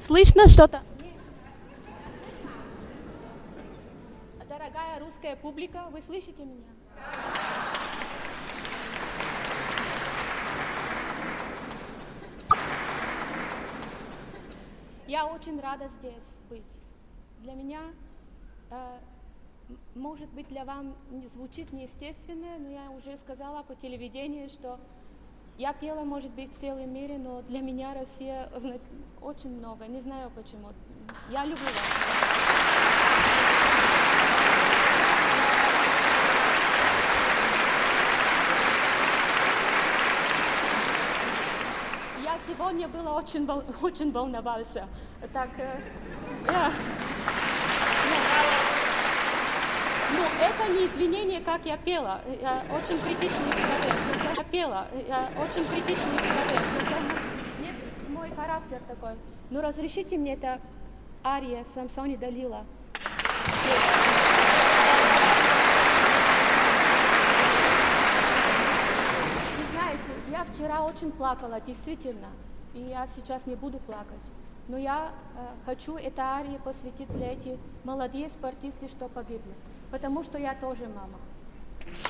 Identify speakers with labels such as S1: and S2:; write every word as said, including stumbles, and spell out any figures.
S1: Слышно что-то? Дорогая русская публика, вы слышите меня? Я очень рада здесь быть. Для меня, э, может быть, для вас не звучит неестественно, но я уже сказала по телевидению, что я пела, может быть, в целом мире, но для меня Россия очень много, не знаю почему. Я люблю вас. Сегодня было очень, вол... очень волновался. Так, э, я... Ну, это не извинение, как я пела. Я очень критичный человек. Я пела. Я очень критичный человек. Нет, мой характер такой. Ну, разрешите мне это ария Самсон и Далила. Я вчера очень плакала, действительно, и я сейчас не буду плакать. Но я э, хочу это арию посвятить для этих молодых спортистов, что погибли, потому что я тоже мама.